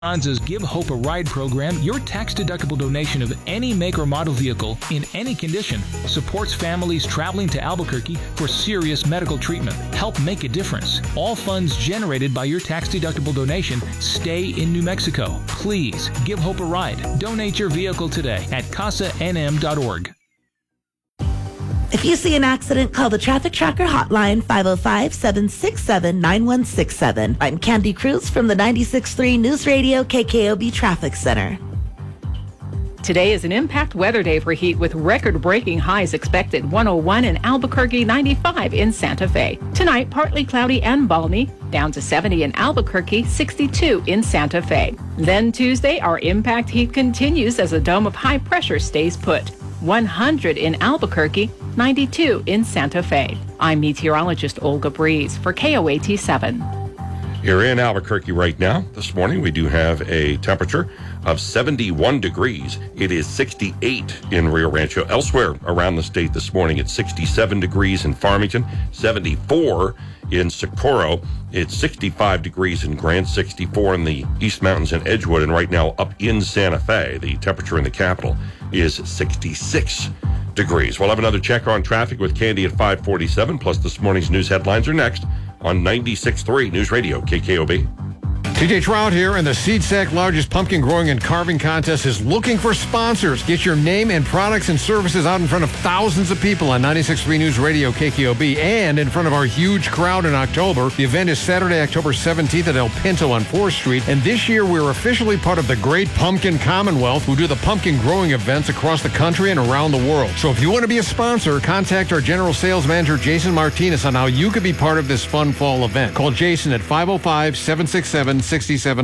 Esperanza's Give Hope a Ride program, your tax-deductible donation of any make or model vehicle in any condition supports families traveling to Albuquerque for serious medical treatment. Help make a difference. All funds generated by your tax-deductible donation stay in New Mexico. Please give Hope a ride. Donate your vehicle today at casanm.org. If you see an accident, call the Traffic Tracker hotline, 505-767-9167. I'm Candy Cruz from the 96.3 News Radio KKOB Traffic Center. Today is an impact weather day for heat with record-breaking highs expected. 101 in Albuquerque, 95 in Santa Fe. Tonight, partly cloudy and balmy, down to 70 in Albuquerque, 62 in Santa Fe. Then Tuesday, our impact heat continues as a dome of high pressure stays put. 100 in Albuquerque, 92 in Santa Fe. I'm meteorologist Olga Breeze for KOAT 7. Here in Albuquerque right now, this morning, we do have a temperature of 71 degrees. It is 68 in Rio Rancho. Elsewhere around the state this morning, it's 67 degrees in Farmington, 74 in Socorro. It's 65 degrees in Grant, 64 in the East Mountains and Edgewood, and right now up in Santa Fe, the temperature in the capital is 66 degrees. We'll have another check on traffic with Candy at 5:47, plus this morning's news headlines are next on 96.3 News Radio, KKOB. TJ Trout here, and the SeedSack largest pumpkin growing and carving contest is looking for sponsors. Get your name and products and services out in front of thousands of people on 96.3 News Radio KKOB and in front of our huge crowd in October. The event is Saturday, October 17th at El Pinto on 4th Street, and this year we're officially part of the Great Pumpkin Commonwealth, who do the pumpkin growing events across the country and around the world. So if you want to be a sponsor, contact our General Sales Manager, Jason Martinez, on how you could be part of this fun fall event. Call Jason at 505-767-6700.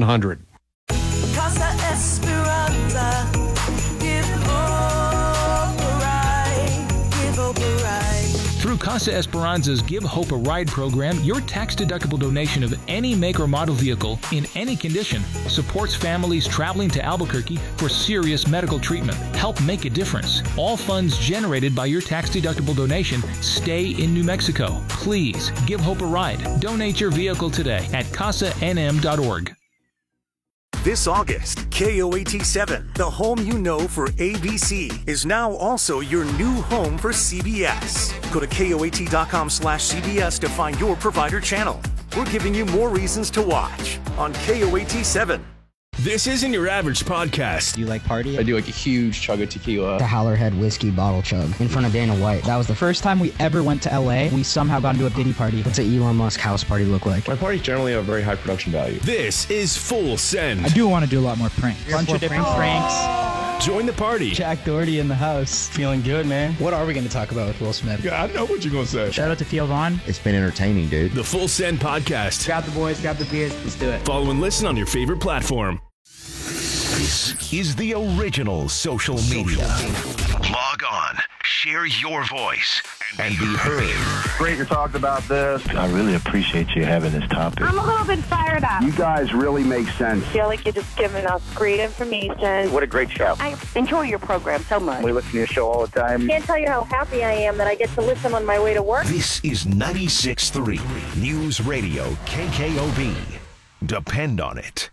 Casa Esperanza, give hope a ride, give hope a ride. Through Casa Esperanza's Give Hope a Ride program, your tax-deductible donation of any make or model vehicle in any condition supports families traveling to Albuquerque for serious medical treatment. Help make a difference. All funds generated by your tax-deductible donation stay in New Mexico. Please give Hope a ride. Donate your vehicle today at casanm.org. This August, KOAT 7, the home you know for ABC, is now also your new home for CBS. Go to KOAT.com/CBS to find your provider channel. We're giving you more reasons to watch on KOAT 7. This isn't your average podcast. Do you like party? I do like a huge chug of tequila. The Howlerhead whiskey bottle chug in front of Dana White. That was the first time we ever went to LA. We somehow got into a Diddy party. What's an Elon Musk house party look like? My parties generally have very high production value. This is Full Send. I do want to do a lot more pranks. Bunch of different pranks. Join the party. Jack Doherty in the house. Feeling good, man. What are we going to talk about with Will Smith? Yeah, I know what you're going to say. Shout out to Theo Vaughn. It's been entertaining, dude. The Full Send podcast. Grab the boys, grab the beers. Let's do it. Follow and listen on your favorite platform. This is the original social media. Log on, share your voice, and be heard. Great to talk about this. I really appreciate you having this topic. I'm a little bit fired up. You guys really make sense. I feel like you're just giving us great information. What a great show. I enjoy your program so much. We listen to your show all the time. I can't tell you how happy I am that I get to listen on my way to work. This is 96.3 News Radio KKOB. Depend on it.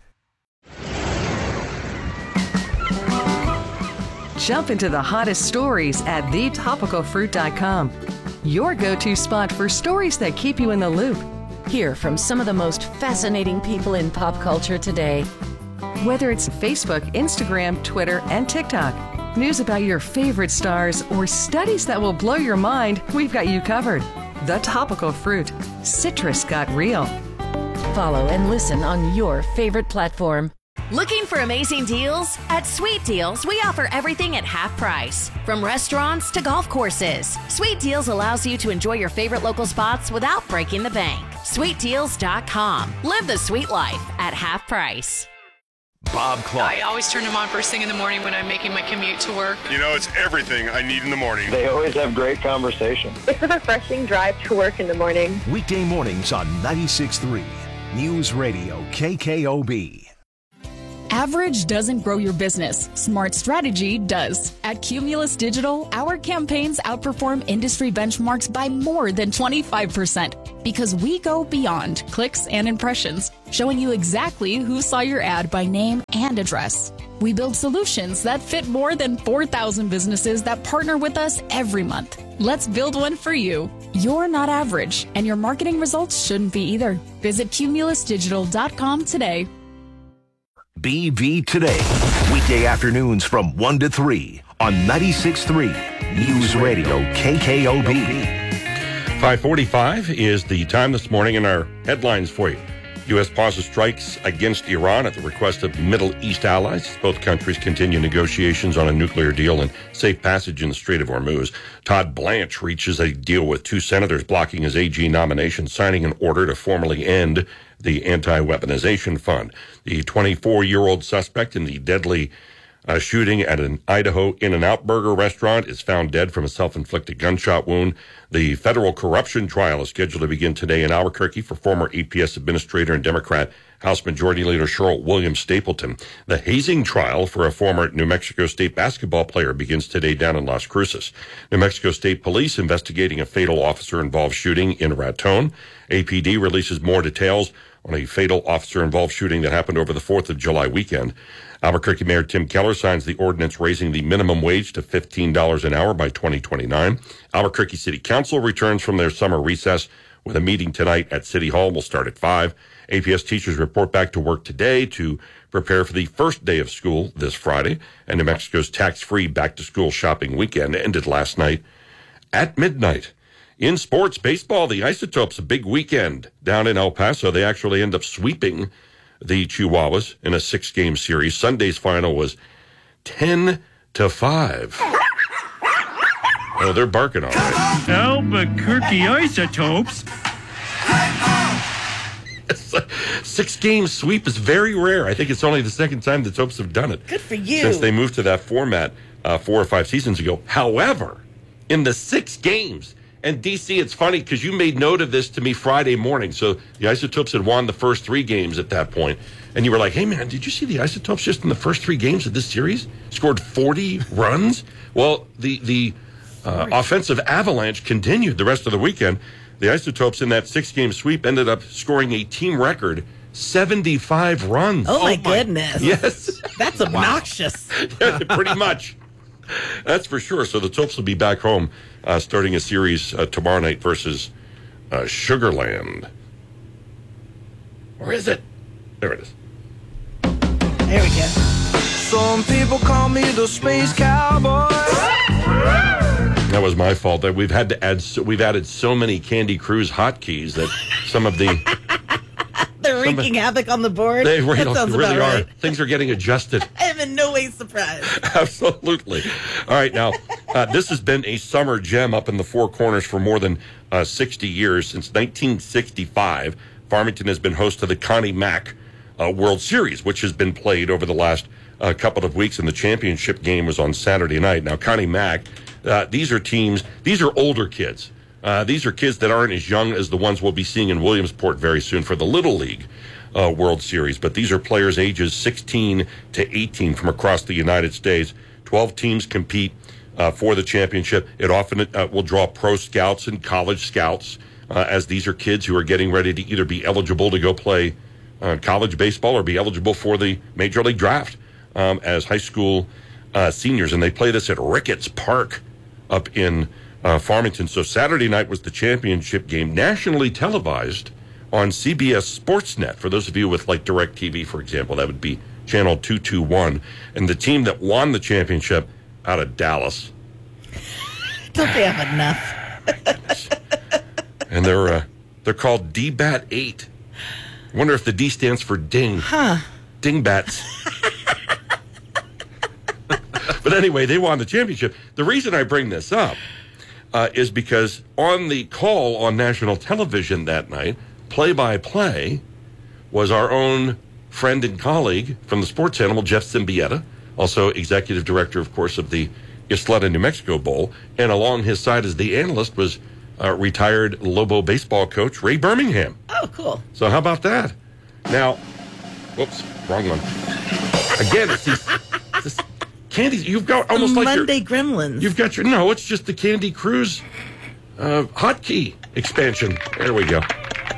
Jump into the hottest stories at thetopicalfruit.com. Your go-to spot for stories that keep you in the loop. Hear from some of the most fascinating people in pop culture today. Whether it's Facebook, Instagram, Twitter, and TikTok, news about your favorite stars, or studies that will blow your mind, we've got you covered. The Topical Fruit. Citrus got real. Follow and listen on your favorite platform. Looking for amazing deals? At Sweet Deals, we offer everything at half price. From restaurants to golf courses, Sweet Deals allows you to enjoy your favorite local spots without breaking the bank. SweetDeals.com. Live the sweet life at half price. Bob Clark. I always turn them on first thing in the morning when I'm making my commute to work. You know, it's everything I need in the morning. They always have great conversation. It's a refreshing drive to work in the morning. Weekday mornings on 96.3 News Radio KKOB. Average doesn't grow your business. Smart strategy does. At Cumulus Digital, our campaigns outperform industry benchmarks by more than 25%. Because we go beyond clicks and impressions, showing you exactly who saw your ad by name and address. We build solutions that fit more than 4,000 businesses that partner with us every month. Let's build one for you. You're not average, and your marketing results shouldn't be either. Visit cumulusdigital.com today. BV Today, weekday afternoons from 1 to 3 on 96.3 News Radio KKOB. 5:45 is the time this morning, and our headlines for you. U.S. pauses strikes against Iran at the request of Middle East allies. Both countries continue negotiations on a nuclear deal and safe passage in the Strait of Hormuz. Todd Blanche reaches a deal with 2 senators blocking his AG nomination, signing an order to formally end the anti-weaponization fund. The 24-year-old suspect in the deadly shooting at an Idaho In-N-Out Burger restaurant is found dead from a self-inflicted gunshot wound. The federal corruption trial is scheduled to begin today in Albuquerque for former APS administrator and Democrat House Majority Leader Cheryl Williams Stapleton. The hazing trial for a former New Mexico State basketball player begins today down in Las Cruces. New Mexico State Police investigating a fatal officer-involved shooting in Raton. APD releases more details on a fatal officer-involved shooting that happened over the 4th of July weekend. Albuquerque Mayor Tim Keller signs the ordinance raising the minimum wage to $15 an hour by 2029. Albuquerque City Council returns from their summer recess with a meeting tonight at City Hall. Will start at 5. APS teachers report back to work today to prepare for the first day of school this Friday. And New Mexico's tax-free back-to-school shopping weekend ended last night at midnight. In sports, baseball, the Isotopes, a big weekend down in El Paso. They actually end up sweeping the Chihuahuas in a 6-game series. Sunday's final was 10-5. Oh, they're barking all right. Albuquerque Isotopes. 6-game sweep is very rare. I think it's only the second time the Topes have done it. Good for you. Since they moved to that format 4 or 5 seasons ago. However, in the 6 games, and DC, it's funny because you made note of this to me Friday morning. So the Isotopes had won the first 3 games at that point. And you were like, hey, man, did you see the Isotopes just in the first 3 games of this series? Scored 40 runs? Well, the offensive avalanche continued the rest of the weekend. The Isotopes in that 6-game sweep ended up scoring a team record 75 runs. Oh, my goodness. Yes. That's obnoxious. Yeah, pretty much. That's for sure. So the Topes will be back home starting a series tomorrow night versus Sugarland. Or is it? There it is. There we go. Some people call me the Space Cowboy. That was my fault. That we've added so many Candy Cruise hotkeys that some of the They're wreaking havoc on the board. They really, that sounds really about are. right. Things are getting adjusted. I am in no way surprised. Absolutely. All right, now, this has been a summer gem up in the Four Corners for more than 60 years. Since 1965, Farmington has been host to the Connie Mack World Series, which has been played over the last couple of weeks, and the championship game was on Saturday night. Now, Connie Mack, these are older kids. These are kids that aren't as young as the ones we'll be seeing in Williamsport very soon for the Little League World Series. But these are players ages 16 to 18 from across the United States. 12 teams compete for the championship. It often will draw pro scouts and college scouts, as these are kids who are getting ready to either be eligible to go play college baseball or be eligible for the Major League Draft as high school seniors. And they play this at Ricketts Park up in Farmington. So Saturday night was the championship game, nationally televised on CBS Sportsnet. For those of you with like DirecTV, for example, that would be channel 221. And the team that won the championship out of Dallas. Don't they have enough? And they're called D-Bat 8. I wonder if the D stands for ding. Huh. Dingbats. But anyway, they won the championship. The reason I bring this up is because on the call on national television that night, play-by-play was our own friend and colleague from the Sports Animal, Jeff Symbieta, also executive director, of course, of the Ysleta, New Mexico Bowl. And along his side as the analyst was retired Lobo baseball coach Ray Birmingham. Oh, cool. So how about that? Now, whoops, wrong one. Again, it's this Candy, you've got almost like Monday Gremlins. You've got it's just the Candy Cruise hotkey. expansion. There we go.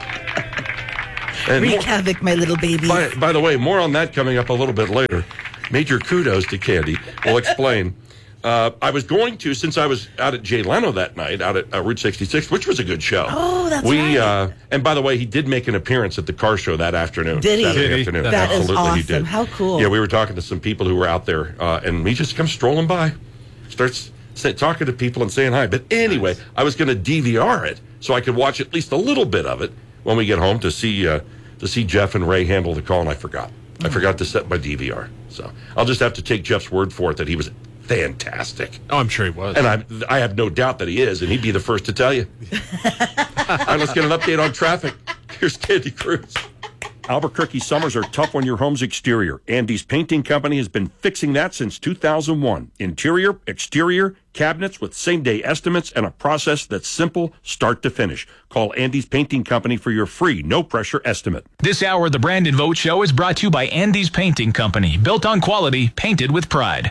And wreak havoc, my little baby. By the way, more on that coming up a little bit later. Major kudos to Candy. We'll explain. I was going to, since I was out at Jay Leno that night, out at Route 66, which was a good show. Oh, that's right. And by the way, he did make an appearance at the car show that afternoon. Did he? Saturday afternoon. That Absolutely, is awesome. he did. How cool. Yeah, we were talking to some people who were out there, and he just comes strolling by, starts talking to people and saying hi. But anyway, I was going to DVR it so I could watch at least a little bit of it when we get home to see Jeff and Ray handle the call, and I forgot. I forgot to set my DVR. So I'll just have to take Jeff's word for it that he was fantastic. Oh, I'm sure he was. And I have no doubt that he is, and he'd be the first to tell you. All right, let's get an update on traffic. Here's Candy Cruz. Albuquerque summers are tough on your home's exterior. Andy's Painting Company has been fixing that since 2001. Interior, exterior, cabinets with same-day estimates and a process that's simple start to finish. Call Andy's Painting Company for your free, no-pressure estimate. This hour of the Brandon Vogt Show is brought to you by Andy's Painting Company. Built on quality, painted with pride.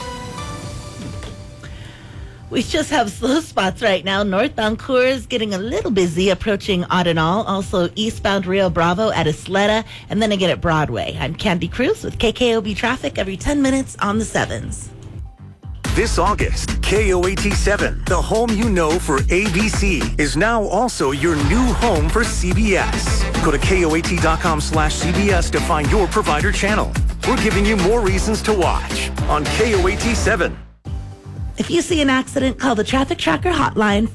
We just have slow spots right now. Northbound Coors getting a little busy, approaching Adenal. Also eastbound Rio Bravo at Isleta, and then again at Broadway. I'm Candy Cruz with KKOB Traffic every 10 minutes on the 7s. This August, KOAT7, the home you know for ABC, is now also your new home for CBS. Go to KOAT.com/CBS to find your provider channel. We're giving you more reasons to watch on KOAT7. If you see an accident, call the Traffic Tracker hotline,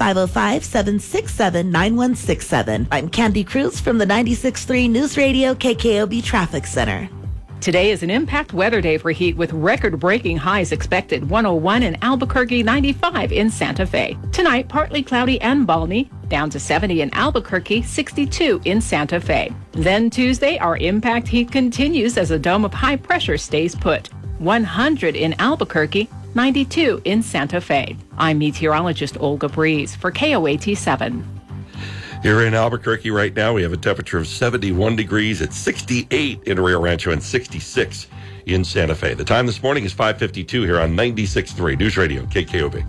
505-767-9167. I'm Candy Cruz from the 96.3 News Radio KKOB Traffic Center. Today is an impact weather day for heat with record-breaking highs expected. 101 in Albuquerque, 95 in Santa Fe. Tonight, partly cloudy and balmy, down to 70 in Albuquerque, 62 in Santa Fe. Then Tuesday, our impact heat continues as a dome of high pressure stays put. 100 in Albuquerque, 92 in Santa Fe. I'm meteorologist Olga Breeze for KOAT7. Here in Albuquerque right now, we have a temperature of 71 degrees at 68 in Rio Rancho and 66 in Santa Fe. The time this morning is 5:52 here on 96.3 News Radio, KKOB.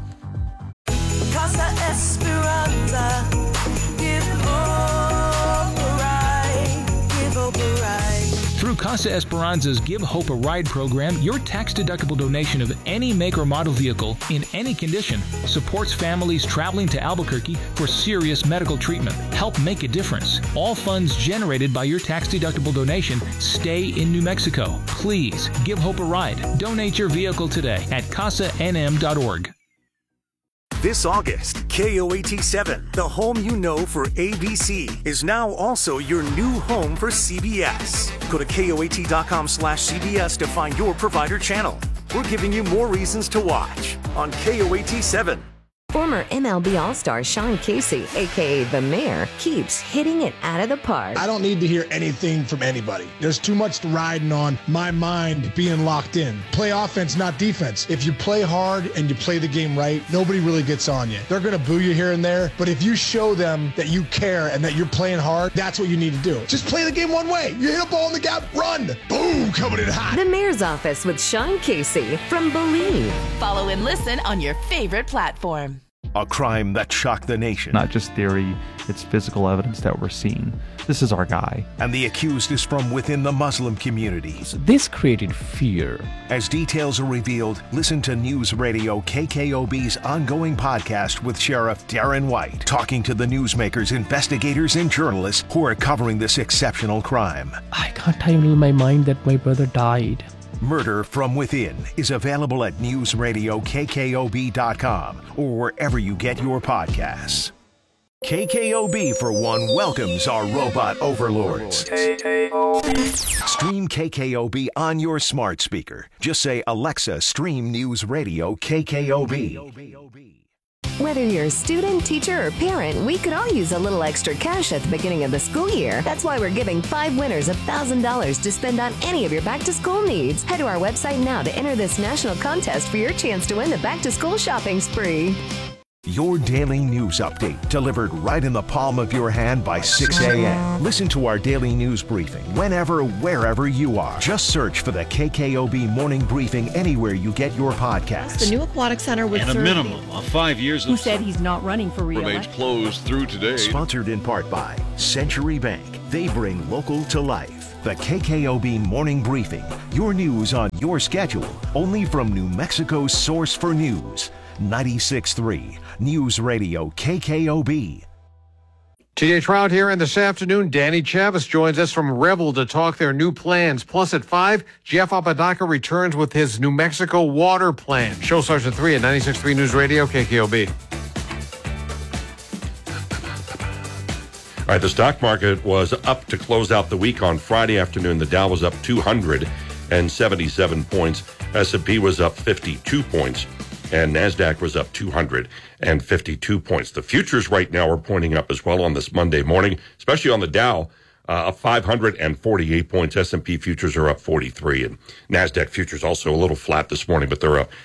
Casa Esperanza, give hope a ride, give hope a ride. Through Casa Esperanza's Give Hope a Ride program, your tax-deductible donation of any make or model vehicle in any condition supports families traveling to Albuquerque for serious medical treatment. Help make a difference. All funds generated by your tax-deductible donation stay in New Mexico. Please give Hope a ride. Donate your vehicle today at casanm.org. This August, KOAT7, the home you know for ABC, is now also your new home for CBS. Go to KOAT.com/CBS to find your provider channel. We're giving you more reasons to watch on KOAT7. Former MLB All-Star Sean Casey, a.k.a. The Mayor, keeps hitting it out of the park. I don't need to hear anything from anybody. There's too much riding on my mind being locked in. Play offense, not defense. If you play hard and you play the game right, nobody really gets on you. They're going to boo you here and there, but if you show them that you care and that you're playing hard, that's what you need to do. Just play the game one way. You hit a ball in the gap, run. Boom, coming in hot. The Mayor's Office with Sean Casey from Believe. Follow and listen on your favorite platform. A crime that shocked the nation. Not just theory, it's physical evidence that we're seeing. This is our guy. And the accused is from within the Muslim community. This created fear. As details are revealed, listen to News Radio KKOB's ongoing podcast with Sheriff Darren White, talking to the newsmakers, investigators, and journalists who are covering this exceptional crime. I can't handle my mind that my brother died. Murder from Within is available at newsradiokkob.com or wherever you get your podcasts. KKOB, for one, welcomes our robot overlords. Stream KKOB on your smart speaker. Just say, Alexa, stream News Radio KKOB. Whether you're a student, teacher, or parent, we could all use a little extra cash at the beginning of the school year. That's why we're giving 5 winners $1,000 to spend on any of your back-to-school needs. Head to our website now to enter this national contest for your chance to win the back-to-school shopping spree. Your daily news update delivered right in the palm of your hand by 6 a.m. Listen to our daily news briefing whenever, wherever you are. Just search for the KKOB Morning Briefing anywhere you get your podcasts. The new Aquatic Center would and a minimum of 5 years who said he's not running for re-election. Remains closed through today. Sponsored in part by Century Bank. They bring local to life. The KKOB Morning Briefing. Your news on your schedule. Only from New Mexico's source for news. 96.3 News Radio KKOB. TJ Trout here, and this afternoon, Danny Chavis joins us from Revel to talk their new plans. Plus at 5, Jeff Apodaca returns with his New Mexico water plan. Show starts at 3 at 96.3 News Radio KKOB. All right, the stock market was up to close out the week on Friday afternoon. The Dow was up 277 points. S&P was up 52 points. And NASDAQ was up 252 points. The futures right now are pointing up as well on this Monday morning, especially on the Dow, up 548 points. S&P futures are up 43. And NASDAQ futures also a little flat this morning, but they're up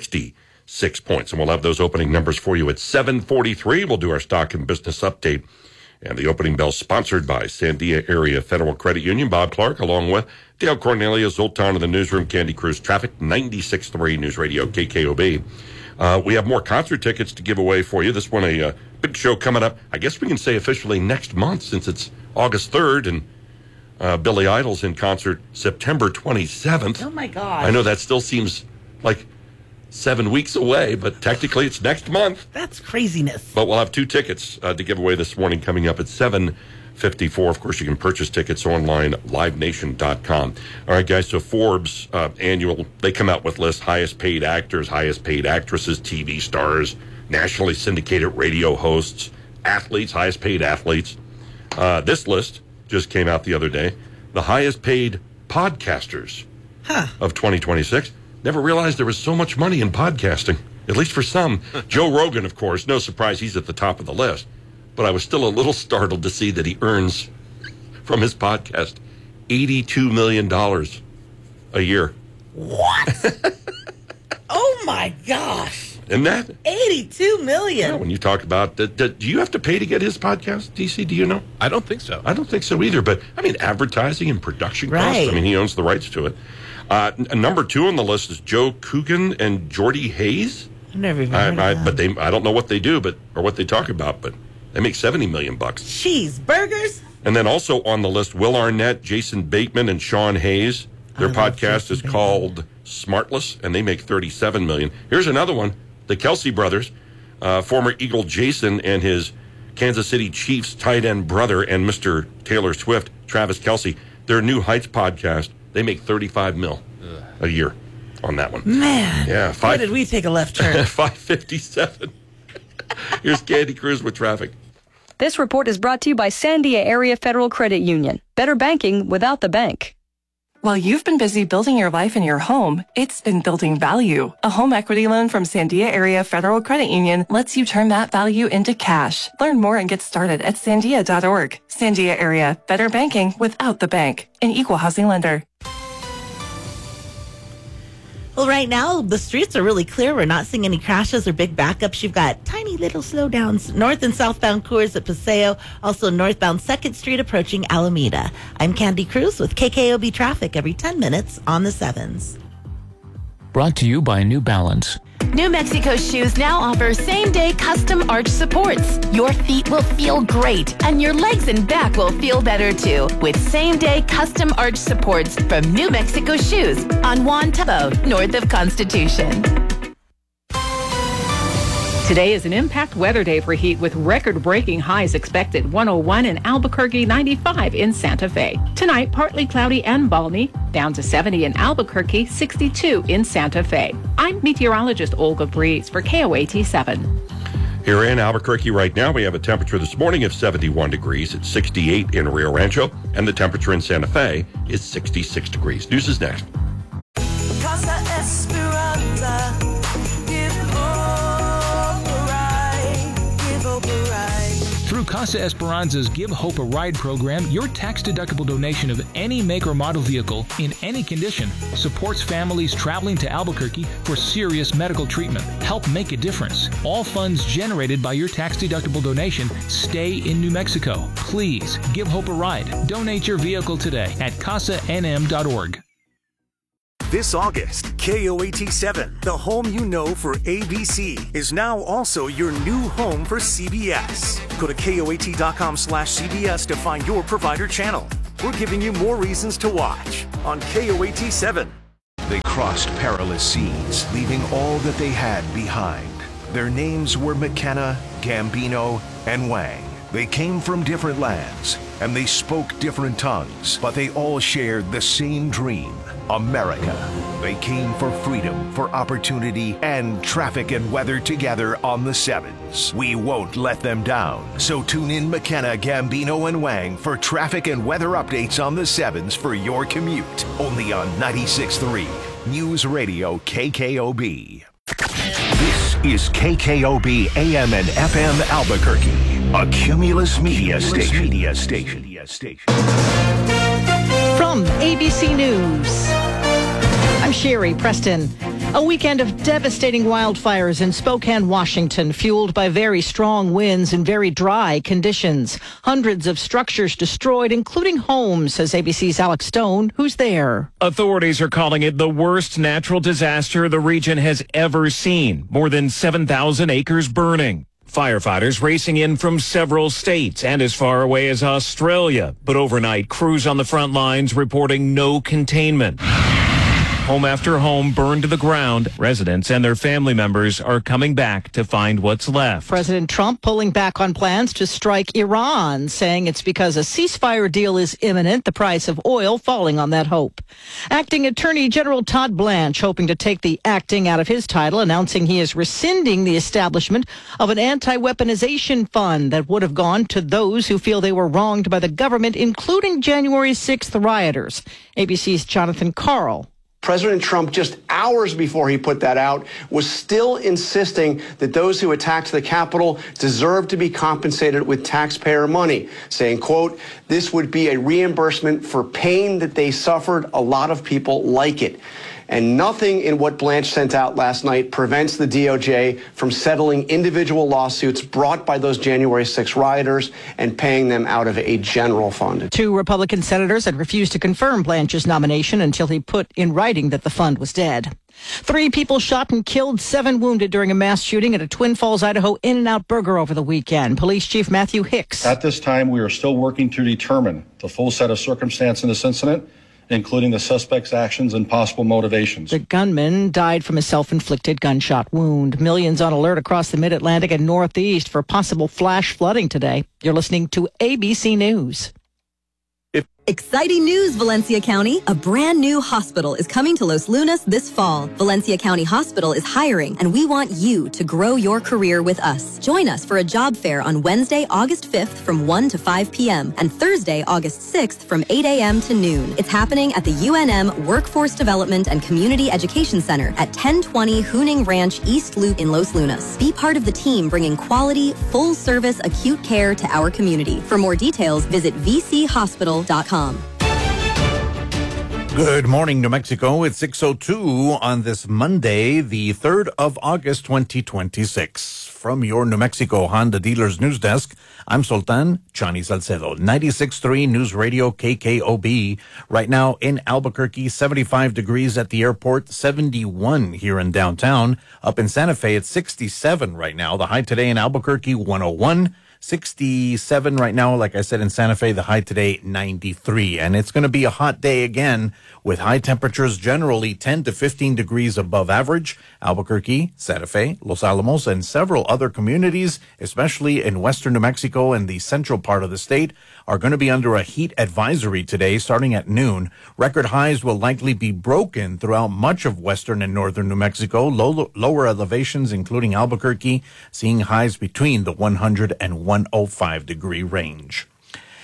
66 points. And we'll have those opening numbers for you at 7:43. We'll do our stock and business update. And the opening bell sponsored by Sandia Area Federal Credit Union. Bob Clark, along with Dale Cornelia, Zoltan in the newsroom, Candy Cruz Traffic, 96.3 News Radio KKOB. We have more concert tickets to give away for you. This one, a big show coming up, I guess we can say officially next month since it's August 3rd. And Billy Idol's in concert September 27th. Oh, my God. I know that still seems like 7 weeks away, but technically it's next month. That's craziness. But we'll have 2 tickets to give away this morning coming up at 7:54. Of course, you can purchase tickets online, livenation.com. All right, guys, so Forbes annual, they come out with lists, highest paid actors, highest paid actresses, TV stars, nationally syndicated radio hosts, athletes, highest paid athletes. This list just came out the other day. The highest paid podcasters of 2026. Never realized there was so much money in podcasting, at least for some. Joe Rogan, of course, no surprise he's at the top of the list. But I was still a little startled to see that he earns from his podcast $82 million a year. What? Oh, my gosh. Isn't that? $82 million. Yeah, when you talk about, do you have to pay to get his podcast, DC? Do you know? I don't think so. I don't think so either. But, I mean, advertising and production costs. Right. I mean, he owns the rights to it. Number 2 on the list is Joe Coogan and Jordy Hayes. I've never even heard of that. But I don't know what they do, or what they talk about, but they make $70 million. Cheeseburgers. And then also on the list, Will Arnett, Jason Bateman, and Sean Hayes. Their podcast is called Smartless, and they make $37 million. Here's another one, the Kelsey brothers, former Eagle Jason and his Kansas City Chiefs tight end brother and Mr. Taylor Swift, Travis Kelsey. Their New Heights podcast, they make $35 million a year on that one. Man. Yeah. Why did we take a left turn? 5:57. Here's Candy Cruz with traffic. This report is brought to you by Sandia Area Federal Credit Union. Better banking without the bank. While you've been busy building your life and your home, it's been building value. A home equity loan from Sandia Area Federal Credit Union lets you turn that value into cash. Learn more and get started at sandia.org. Sandia Area, better banking without the bank. An equal housing lender. Well, right now, the streets are really clear. We're not seeing any crashes or big backups. You've got tiny little slowdowns. North and southbound Coors at Paseo. Also northbound 2nd Street approaching Alameda. I'm Candy Cruz with KKOB Traffic every 10 minutes on the 7s. Brought to you by New Balance. New Mexico Shoes now offer same-day custom arch supports. Your feet will feel great, and your legs and back will feel better too, with same-day custom arch supports from New Mexico Shoes on Juan Tabo, north of Constitution. Today is an impact weather day for heat with record-breaking highs expected. 101 in Albuquerque, 95 in Santa Fe. Tonight, partly cloudy and balmy, down to 70 in Albuquerque, 62 in Santa Fe. I'm meteorologist Olga Breeze for KOAT 7. Here in Albuquerque right now, we have a temperature this morning of 71 degrees. It's 68 in Rio Rancho, and the temperature in Santa Fe is 66 degrees. News is next. Casa Esperanza. Through Casa Esperanza's Give Hope a Ride program, your tax-deductible donation of any make or model vehicle in any condition supports families traveling to Albuquerque for serious medical treatment. Help make a difference. All funds generated by your tax-deductible donation stay in New Mexico. Please give Hope a ride. Donate your vehicle today at casanm.org. This August, KOAT7, the home you know for ABC, is now also your new home for CBS. Go to KOAT.com/CBS to find your provider channel. We're giving you more reasons to watch on KOAT7. They crossed perilous seas, leaving all that they had behind. Their names were McKenna, Gambino, and Wang. They came from different lands, and they spoke different tongues, but they all shared the same dream, America. They came for freedom, for opportunity, and traffic and weather together on the sevens. We won't let them down. So tune in McKenna, Gambino, and Wang for traffic and weather updates on the sevens for your commute. Only on 96.3 News Radio KKOB. This is KKOB AM and FM Albuquerque, a Cumulus Media Station. From ABC News, I'm Sherry Preston. A weekend of devastating wildfires in Spokane, Washington, fueled by very strong winds and very dry conditions. Hundreds of structures destroyed, including homes, says ABC's Alex Stone, who's there. Authorities are calling it the worst natural disaster the region has ever seen. More than 7,000 acres burning. Firefighters racing in from several states and as far away as Australia. But overnight, crews on the front lines reporting no containment. Home after home burned to the ground. Residents and their family members are coming back to find what's left. President Trump pulling back on plans to strike Iran, saying it's because a ceasefire deal is imminent, the price of oil falling on that hope. Acting Attorney General Todd Blanche hoping to take the acting out of his title, announcing he is rescinding the establishment of an anti-weaponization fund that would have gone to those who feel they were wronged by the government, including January 6th rioters. ABC's Jonathan Karl. President Trump, just hours before he put that out, was still insisting that those who attacked the Capitol deserve to be compensated with taxpayer money, saying, quote, this would be a reimbursement for pain that they suffered. A lot of people like it. And nothing in what Blanche sent out last night prevents the DOJ from settling individual lawsuits brought by those January 6 rioters and paying them out of a general fund. 2 Republican senators had refused to confirm Blanche's nomination until he put in writing that the fund was dead. 3 people shot and killed, 7 wounded during a mass shooting at a Twin Falls, Idaho In-N-Out Burger over the weekend. Police Chief Matthew Hicks. At this time, we are still working to determine the full set of circumstance in this incident, including the suspect's actions and possible motivations. The gunman died from a self-inflicted gunshot wound. Millions on alert across the Mid-Atlantic and Northeast for possible flash flooding today. You're listening to ABC News. Exciting news, Valencia County. A brand new hospital is coming to Los Lunas this fall. Valencia County Hospital is hiring, and we want you to grow your career with us. Join us for a job fair on Wednesday, August 5th from 1 to 5 p.m. and Thursday, August 6th from 8 a.m. to noon. It's happening at the UNM Workforce Development and Community Education Center at 1020 Hooning Ranch East Loop in Los Lunas. Be part of the team bringing quality, full-service acute care to our community. For more details, visit vchospital.com. Good morning, New Mexico. It's 6:02 on this Monday, the 3rd of August, 2026. From your New Mexico Honda Dealers News Desk, I'm Sultan Chani Salcedo, 96.3 News Radio KKOB. Right now in Albuquerque, 75 degrees at the airport, 71 here in downtown. Up in Santa Fe, it's 67 right now. The high today in Albuquerque, 101. 67 right now, like I said, in Santa Fe, the high today, 93. And it's going to be a hot day again with high temperatures generally 10 to 15 degrees above average. Albuquerque, Santa Fe, Los Alamos, and several other communities, especially in western New Mexico and the central part of the state, are going to be under a heat advisory today starting at noon. Record highs will likely be broken throughout much of western and northern New Mexico. Lower elevations, including Albuquerque, seeing highs between the 100 and 105 degree range.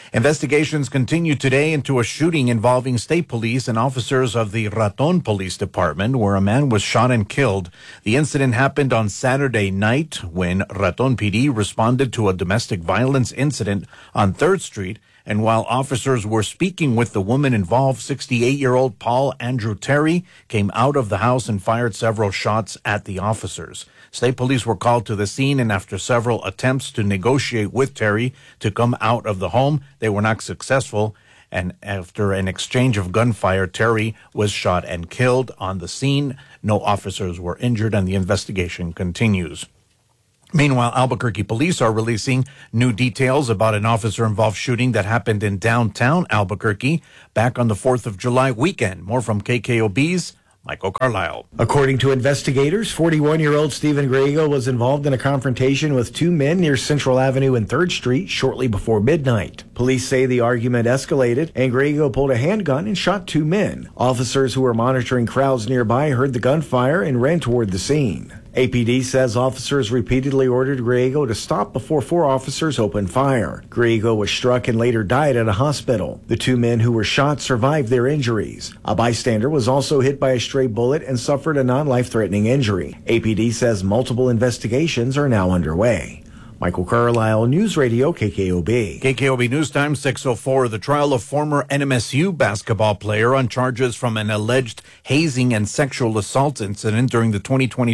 Investigations continue today into a shooting involving state police and officers of the Raton Police Department, where a man was shot and killed. The incident happened on Saturday night when Raton PD responded to a domestic violence incident on 3rd Street. And while officers were speaking with the woman involved, 68-year-old Paul Andrew Terry came out of the house and fired several shots at the officers. State police were called to the scene, and after several attempts to negotiate with Terry to come out of the home, they were not successful. And after an exchange of gunfire, Terry was shot and killed on the scene. No officers were injured, and the investigation continues. Meanwhile, Albuquerque police are releasing new details about an officer-involved shooting that happened in downtown Albuquerque back on the 4th of July weekend. More from KKOB's Michael Carlisle. According to investigators, 41-year-old Stephen Griego was involved in a confrontation with two men near Central Avenue and 3rd Street shortly before midnight. Police say the argument escalated and Griego pulled a handgun and shot two men. Officers who were monitoring crowds nearby heard the gunfire and ran toward the scene. APD says officers repeatedly ordered Griego to stop before 4 officers opened fire. Griego was struck and later died at a hospital. The two men who were shot survived their injuries. A bystander was also hit by a stray bullet and suffered a non-life-threatening injury. APD says multiple investigations are now underway. Michael Carlisle, News Radio, KKOB. KKOB News Time, 6:04. The trial of former NMSU basketball player on charges from an alleged hazing and sexual assault incident during the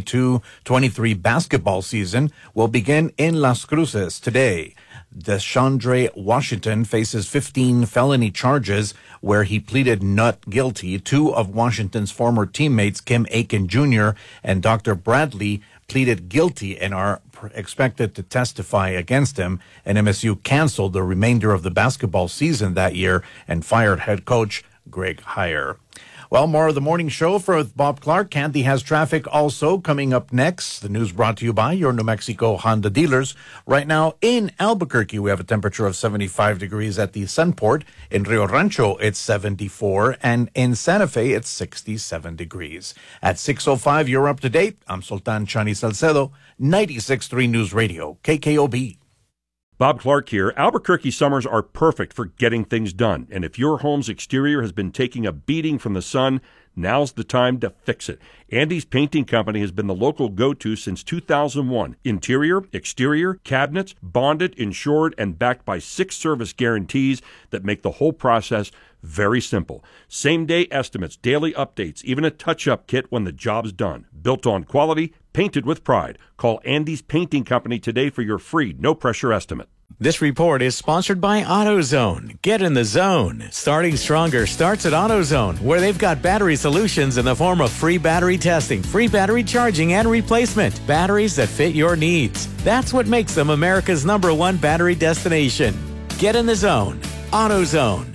2022-23 basketball season will begin in Las Cruces today. Deshandre Washington faces 15 felony charges where he pleaded not guilty. 2 of Washington's former teammates, Kim Aiken Jr. and Dr. Bradley, pleaded guilty and are expected to testify against him. And MSU canceled the remainder of the basketball season that year and fired head coach Greg Heyer. Well, more of the morning show for Bob Clark. Candy has traffic also coming up next. The news brought to you by your New Mexico Honda dealers. Right now in Albuquerque, we have a temperature of 75 degrees at the Sunport. In Rio Rancho, it's 74. And in Santa Fe, it's 67 degrees. At 6:05, you're up to date. I'm Sultan Chani Salcedo, 96.3 News Radio, KKOB. Bob Clark here. Albuquerque summers are perfect for getting things done. And if your home's exterior has been taking a beating from the sun, now's the time to fix it. Andy's Painting Company has been the local go-to since 2001. Interior, exterior, cabinets, bonded, insured, and backed by 6 service guarantees that make the whole process very simple. Same-day estimates, daily updates, even a touch-up kit when the job's done. Built on quality, painted with pride. Call Andy's Painting Company today for your free, no-pressure estimate. This report is sponsored by AutoZone. Get in the zone. Starting Stronger starts at AutoZone, where they've got battery solutions in the form of free battery testing, free battery charging, and replacement. Batteries that fit your needs. That's what makes them America's #1 battery destination. Get in the zone. AutoZone.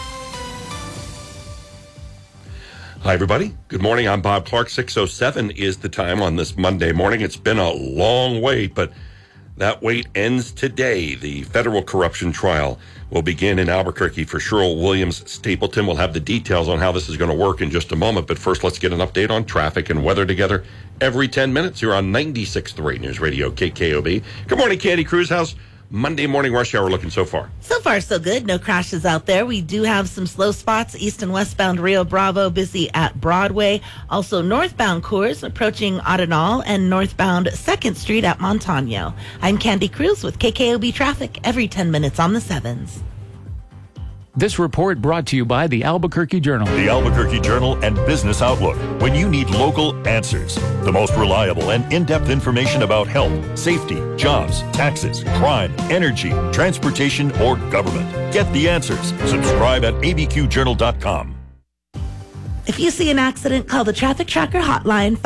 Hi, everybody. Good morning. I'm Bob Clark. 6:07 is the time on this Monday morning. It's been a long wait, but that wait ends today. The federal corruption trial will begin in Albuquerque for Cheryl Williams Stapleton. We'll have the details on how this is going to work in just a moment. But first, let's get an update on traffic and weather together every 10 minutes here on 96.3 News Radio KKOB. Good morning, Candy Cruz. How's Monday morning rush hour looking so far? So far, so good. No crashes out there. We do have some slow spots. East and westbound Rio Bravo busy at Broadway. Also northbound Coors approaching Arenal and northbound 2nd Street at Montano. I'm Candy Cruz with KKOB Traffic every 10 minutes on the 7s. This report brought to you by the Albuquerque Journal. The Albuquerque Journal and Business Outlook. When you need local answers, the most reliable and in-depth information about health, safety, jobs, taxes, crime, energy, transportation, or government. Get the answers. Subscribe at abqjournal.com. If you see an accident, call the Traffic Tracker hotline,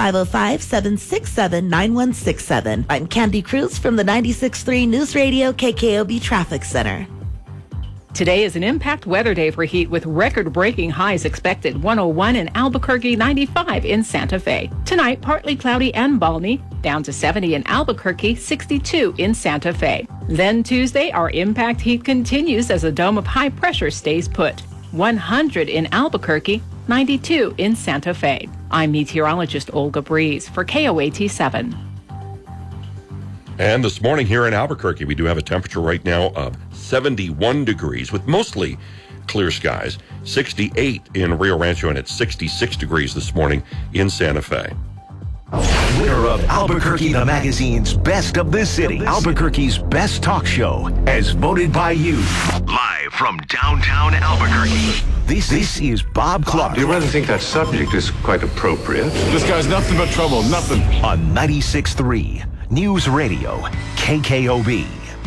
505-767-9167. I'm Candy Cruz from the 96.3 News Radio KKOB Traffic Center. Today is an impact weather day for heat with record-breaking highs expected. 101 in Albuquerque, 95 in Santa Fe. Tonight, partly cloudy and balmy, down to 70 in Albuquerque, 62 in Santa Fe. Then Tuesday, our impact heat continues as a dome of high pressure stays put. 100 in Albuquerque, 92 in Santa Fe. I'm meteorologist Olga Breeze for KOAT 7. And this morning here in Albuquerque, we do have a temperature right now of 71 degrees with mostly clear skies. 68 in Rio Rancho, and it's 66 degrees this morning in Santa Fe. Winner of Albuquerque the Magazine's Best of the City, Albuquerque's Best Talk Show, as voted by you. Live from downtown Albuquerque, this is Bob Clark. You rather think that subject is quite appropriate? This guy's nothing but trouble, nothing. On 96.3 News Radio, KKOB.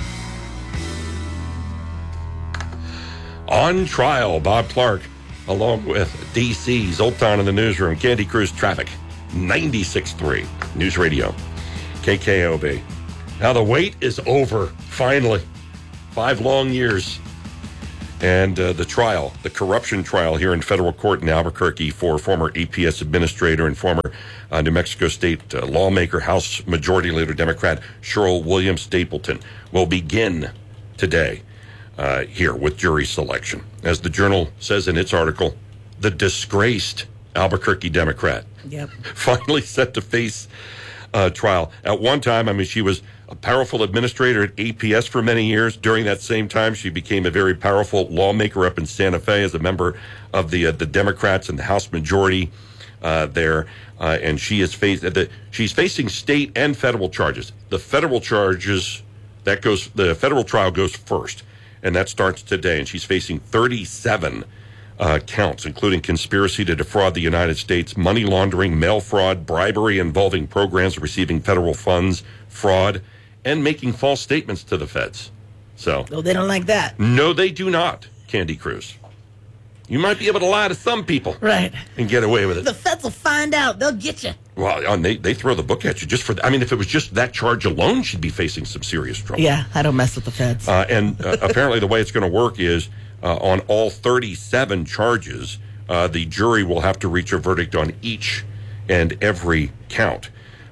On trial, Bob Clark, along with DC, Zoltan in the newsroom, Candy Cruz Traffic, 96.3 News Radio, KKOB. Now the wait is over, finally. 5 long years. And the trial, the corruption trial here in federal court in Albuquerque for former APS administrator and former New Mexico State lawmaker, House Majority Leader Democrat Cheryl Williams Stapleton will begin today here with jury selection. As the Journal says in its article, the disgraced Albuquerque Democrat finally set to face trial. At one time, I mean, she was a powerful administrator at APS for many years. During that same time, she became a very powerful lawmaker up in Santa Fe as a member of the Democrats and the House Majority there. And she is she's facing state and federal charges. The federal charges, the federal trial goes first, and that starts today. And she's facing 37 counts, including conspiracy to defraud the United States, money laundering, mail fraud, bribery involving programs receiving federal funds, fraud, and making false statements to the feds. So, no, they don't like that. No, they do not, Candy Cruz. You might be able to lie to some people. Right. And get away with it. The feds will find out. They'll get you. Well, they throw the book at you just for I mean, if it was just that charge alone, she'd be facing some serious trouble. Yeah, I don't mess with the feds. And apparently the way it's going to work is on all 37 charges, the jury will have to reach a verdict on each and every count.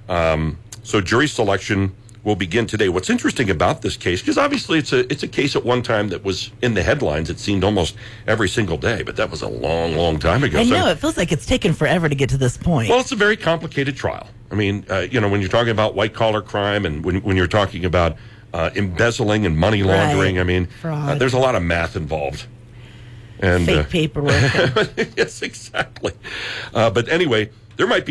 So jury selection will begin today. What's interesting about this case, because obviously it's a case at one time that was in the headlines, it seemed almost every single day, but that was a long, long time ago. I know, it feels like it's taken forever to get to this point. Well, it's a very complicated trial. I mean, when you're talking about white-collar crime and when you're talking about embezzling and money laundering, right. I mean, there's a lot of math involved. And fake paperwork. Yes, exactly. But anyway, there might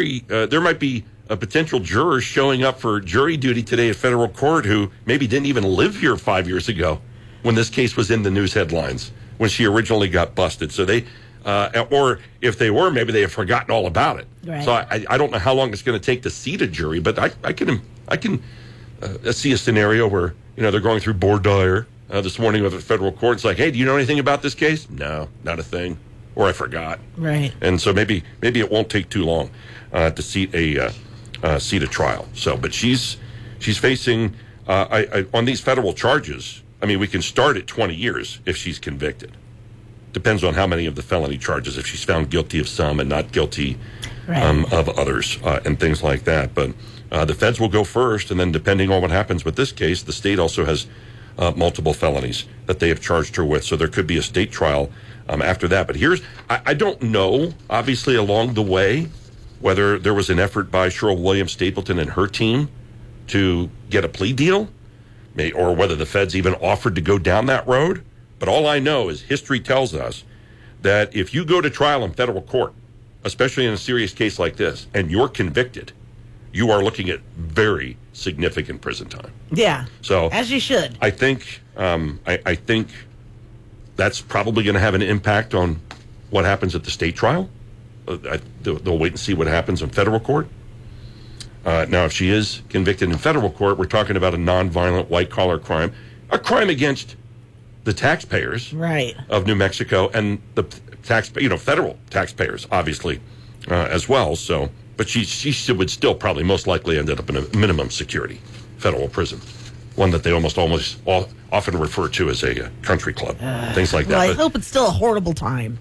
be potential jurors showing up for jury duty today at federal court who maybe didn't even live here 5 years ago when this case was in the news headlines, when she originally got busted. So they, or if they were, maybe they have forgotten all about it. Right. So I don't know how long it's going to take to seat a jury, but I can see a scenario where, they're going through voir dire this morning with a federal court. It's like, hey, do you know anything about this case? No, not a thing. Or I forgot. Right. And so maybe it won't take too long to seat a trial. So, but she's facing on these federal charges. I mean, we can start at 20 years if she's convicted. Depends on how many of the felony charges. If she's found guilty of some and not guilty of others and things like that. But the feds will go first, and then depending on what happens with this case, the state also has multiple felonies that they have charged her with. So there could be a state trial after that. But I don't know, obviously, along the way, whether there was an effort by Cheryl Williams Stapleton and her team to get a plea deal, or whether the feds even offered to go down that road. But all I know is history tells us that if you go to trial in federal court, especially in a serious case like this, and you're convicted, you are looking at very significant prison time. Yeah. So as you should. I think I think that's probably going to have an impact on what happens at the state trial. They'll wait and see what happens in federal court. Now, if she is convicted in federal court, we're talking about a nonviolent white-collar crime, a crime against the taxpayers of New Mexico and the federal taxpayers, obviously, as well. So, but she would still probably most likely end up in a minimum security federal prison, one that they almost often refer to as a country club, things like that. Well, I hope it's still a horrible time.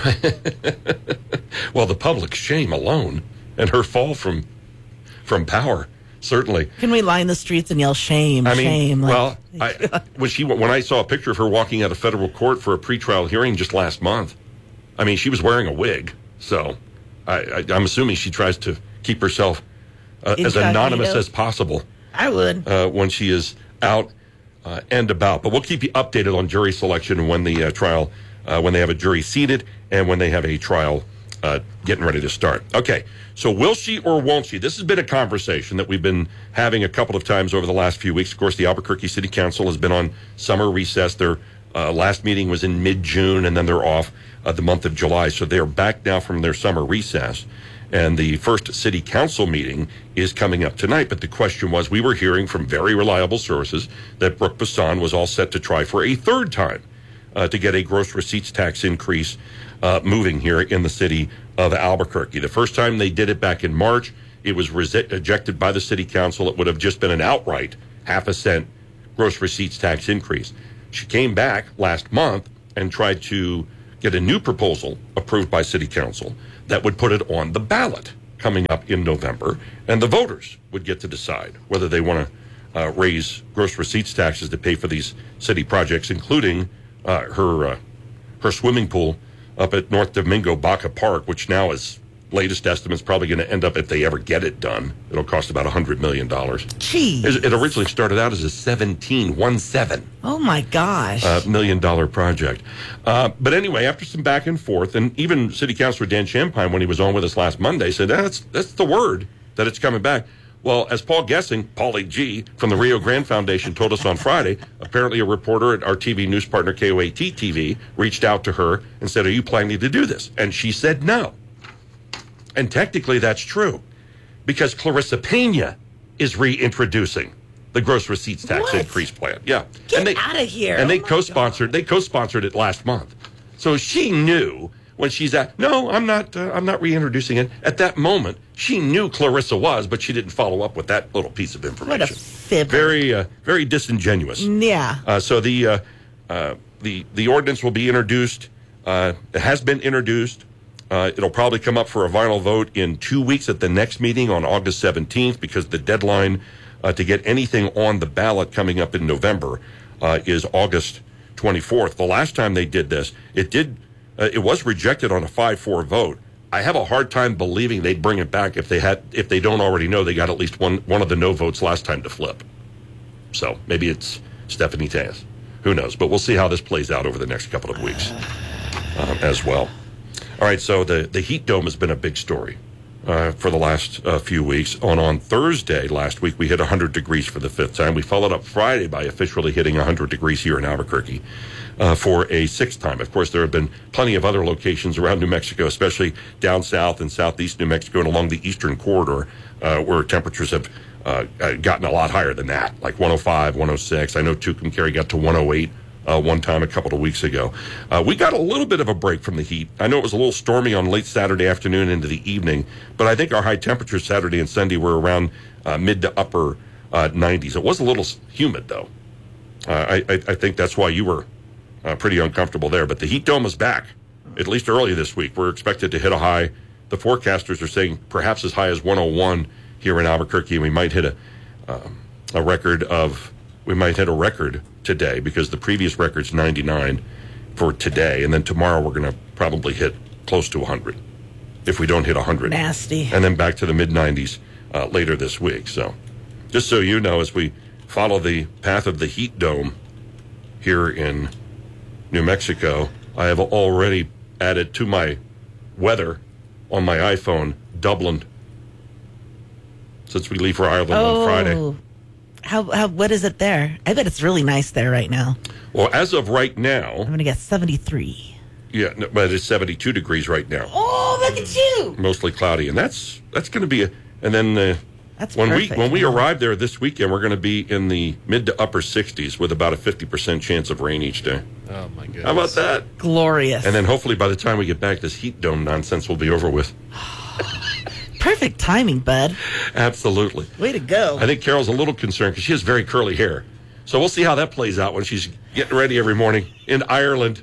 Well, the public shame alone and her fall from power, certainly. Can we line the streets and yell shame, shame? Well, when I saw a picture of her walking out of federal court for a pretrial hearing just last month, I mean, she was wearing a wig. So I'm assuming she tries to keep herself as anonymous as possible. I would. When she is out and about. But we'll keep you updated on jury selection and when the trial, when they have a jury seated and when they have a trial getting ready to start. Okay, so will she or won't she? This has been a conversation that we've been having a couple of times over the last few weeks. Of course, the Albuquerque City Council has been on summer recess. Their last meeting was in mid-June, and then they're off the month of July. So they're back now from their summer recess. And the first city council meeting is coming up tonight. But the question was, we were hearing from very reliable sources that Brooke Bassan was all set to try for a third time to get a gross receipts tax increase moving here in the city of Albuquerque. The first time they did it back in March, it was rejected by the city council. It would have just been an outright 0.5 cent gross receipts tax increase. She came back last month and tried to get a new proposal approved by city council that would put it on the ballot coming up in November, and the voters would get to decide whether they want to raise gross receipts taxes to pay for these city projects, including her swimming pool up at North Domingo Baca Park, which now is latest estimates probably going to end up, if they ever get it done, it'll cost about $100 million. Jeez. It originally started out as a $17 Oh my gosh. $1 million project. But anyway, after some back and forth, and even City Councilor Dan Champagne, when he was on with us last Monday, said that's the word that it's coming back. Well, as Paul Gessing, Paulie G from the Rio Grande Foundation told us on Friday, apparently a reporter at our TV news partner KOAT TV reached out to her and said, "Are you planning to do this?" And she said no. And technically that's true, because Clarissa Pena is reintroducing the gross receipts tax increase plan. Yeah. Get out of here. And they co-sponsored it last month. So she knew when she's no, I'm not reintroducing it. At that moment, she knew Clarissa was, but she didn't follow up with that little piece of information. What a fib. Very disingenuous. Yeah. So the ordinance will be introduced. It has been introduced. It'll probably come up for a final vote in 2 weeks at the next meeting on August 17th, because the deadline to get anything on the ballot coming up in November is August 24th. The last time they did this, it was rejected on a 5-4 vote. I have a hard time believing they'd bring it back if they don't already know they got at least one of the no votes last time to flip. So maybe it's Stephanie Tejas. Who knows? But we'll see how this plays out over the next couple of weeks as well. All right, so the heat dome has been a big story for the last few weeks. On Thursday last week, we hit 100 degrees for the 5th time. We followed up Friday by officially hitting 100 degrees here in Albuquerque for a 6th time. Of course, there have been plenty of other locations around New Mexico, especially down south and southeast New Mexico and along the eastern corridor, where temperatures have gotten a lot higher than that, like 105, 106. I know Tucumcari got to 108. One time a couple of weeks ago. We got a little bit of a break from the heat. I know it was a little stormy on late Saturday afternoon into the evening, but I think our high temperatures Saturday and Sunday were around mid to upper 90s. It was a little humid, though. I think that's why you were pretty uncomfortable there. But the heat dome is back, at least early this week. We're expected to hit a high. The forecasters are saying perhaps as high as 101 here in Albuquerque, and we might hit a record today, because the previous record's 99 for today, and then tomorrow we're going to probably hit close to 100 if we don't hit 100. Nasty. And then back to the mid-90s later this week. So just so you know, as we follow the path of the heat dome here in New Mexico, I have already added to my weather on my iPhone Dublin since we leave for Ireland on Friday. What is it there? I bet it's really nice there right now. Well, as of right now, I'm going to get 73. Yeah, no, but it's 72 degrees right now. Oh, look at you! Mostly cloudy, and that's going to be and then that's when perfect. we arrive there this weekend, we're going to be in the mid to upper 60s with about a 50% chance of rain each day. Oh my goodness! How about that? Glorious. And then hopefully by the time we get back, this heat dome nonsense will be over with. Perfect timing, bud. Absolutely. Way to go. I think Carol's a little concerned because she has very curly hair. So we'll see how that plays out when she's getting ready every morning in Ireland.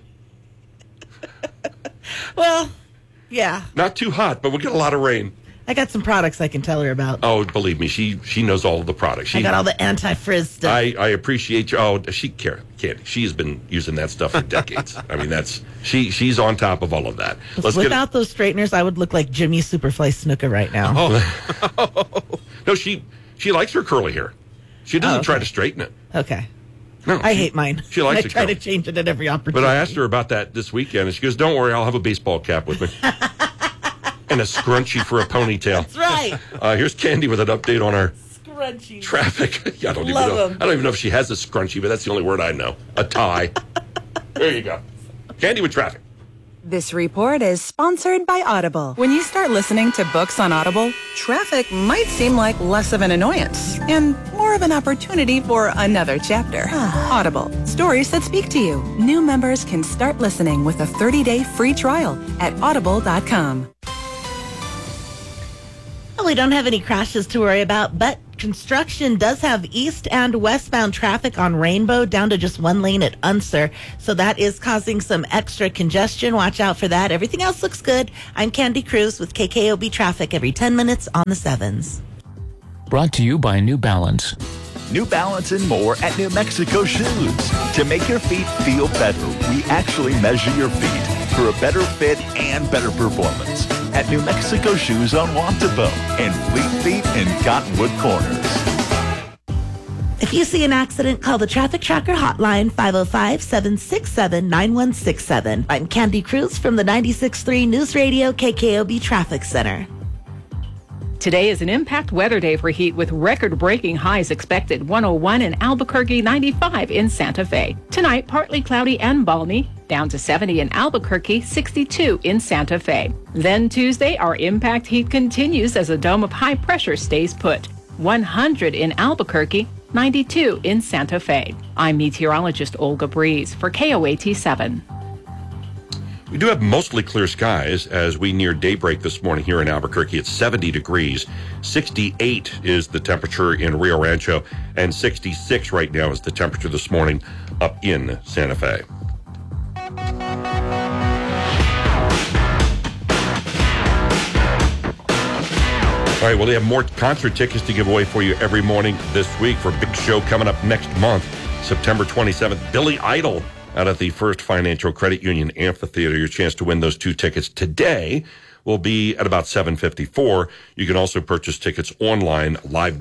Well, yeah. Not too hot, but we'll get a lot of rain. I got some products I can tell her about. Oh, believe me, she knows all of the products. I got all the anti-frizz stuff. I appreciate you. Oh, Candy. She has been using that stuff for decades. I mean, she's on top of all of that. Without those straighteners, I would look like Jimmy Superfly Snuka right now. No, she likes her curly hair. She doesn't try to straighten it. Okay. No, I hate mine. She likes I try to change it at every opportunity. But I asked her about that this weekend, and she goes, "Don't worry, I'll have a baseball cap with me." And a scrunchie for a ponytail. That's right. Here's Candy with an update on our Scrunchie. Traffic. I don't even Love know. 'em. I don't even know if she has a scrunchie, but that's the only word I know. A tie. There you go. Candy with traffic. This report is sponsored by Audible. When you start listening to books on Audible, traffic might seem like less of an annoyance and more of an opportunity for another chapter. Audible, stories that speak to you. New members can start listening with a 30-day free trial at audible.com. Well, we don't have any crashes to worry about, but construction does have east and westbound traffic on Rainbow down to just one lane at Unser. So that is causing some extra congestion. Watch out for that. Everything else looks good. I'm Candy Cruz with KKOB Traffic every 10 minutes on the 7s. Brought to you by New Balance. New Balance and more at New Mexico Shoes. To make your feet feel better, we actually measure your feet for a better fit and better performance. At New Mexico Shoes on Wantabo and Fleet Feet in Cottonwood Corners. If you see an accident, call the Traffic Tracker hotline, 505-767-9167. I'm Candy Cruz from the 96.3 News Radio KKOB Traffic Center. Today is an impact weather day for heat with record-breaking highs expected. 101 in Albuquerque, 95 in Santa Fe. Tonight, partly cloudy and balmy. Down to 70 in Albuquerque, 62 in Santa Fe. Then Tuesday, our impact heat continues as a dome of high pressure stays put. 100 in Albuquerque, 92 in Santa Fe. I'm meteorologist Olga Breeze for KOAT 7. We do have mostly clear skies as we near daybreak this morning here in Albuquerque. It's 70 degrees. 68 is the temperature in Rio Rancho, and 66 right now is the temperature this morning up in Santa Fe. All right, well, they have more concert tickets to give away for you every morning this week for a big show coming up next month, September 27th. Billy Idol out at the First Financial Credit Union Amphitheater. Your chance to win those 2 tickets today will be at about 7:54. You can also purchase tickets online,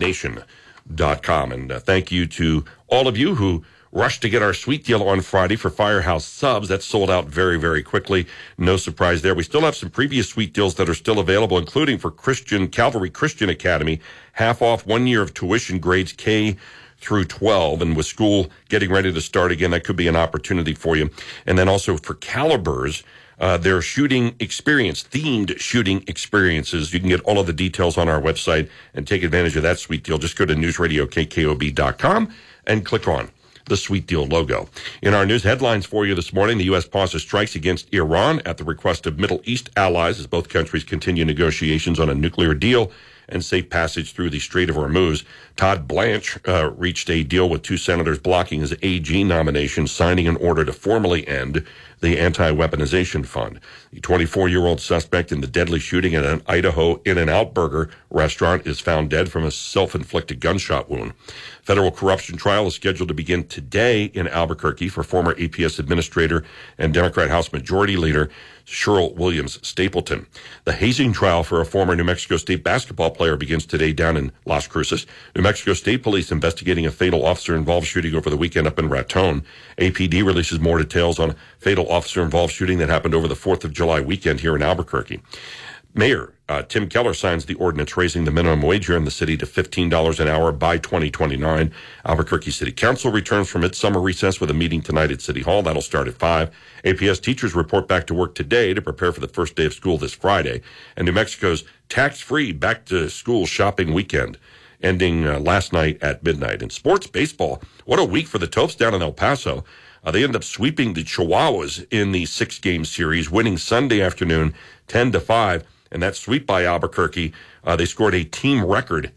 livenation.com. And thank you to all of you who rushed to get our sweet deal on Friday for Firehouse subs. That sold out very, very quickly. No surprise there. We still have some previous sweet deals that are still available, including for Calvary Christian Academy, half off 1 year of tuition grades K through 12, and with school getting ready to start again, that could be an opportunity for you. And then also for Calibers, their shooting experience, themed shooting experiences. You can get all of the details on our website and take advantage of that sweet deal. Just go to newsradiokkob.com and click on the Sweet Deal logo. In our news headlines for you this morning, the U.S. pauses strikes against Iran at the request of Middle East allies as both countries continue negotiations on a nuclear deal and safe passage through the Strait of Hormuz. Todd Blanche reached a deal with 2 senators blocking his AG nomination, signing an order to formally end the anti-weaponization fund. The 24-year-old suspect in the deadly shooting at an Idaho In-N-Out Burger restaurant is found dead from a self-inflicted gunshot wound. Federal corruption trial is scheduled to begin today in Albuquerque for former APS administrator and Democrat House Majority Leader Cheryl Williams Stapleton. The hazing trial for a former New Mexico State basketball player begins today down in Las Cruces. New Mexico State Police investigating a fatal officer-involved shooting over the weekend up in Raton. APD releases more details on a fatal officer-involved shooting that happened over the 4th of July weekend here in Albuquerque. Mayor Tim Keller signs the ordinance raising the minimum wage here in the city to $15 an hour by 2029. Albuquerque City Council returns from its summer recess with a meeting tonight at City Hall. That'll start at 5. APS teachers report back to work today to prepare for the first day of school this Friday. And New Mexico's tax-free back-to-school shopping weekend ending last night at midnight. In sports baseball, what a week for the Topes down in El Paso. They ended up sweeping the Chihuahuas in the 6-game series, winning Sunday afternoon 10-5. And that sweep by Albuquerque, they scored a team record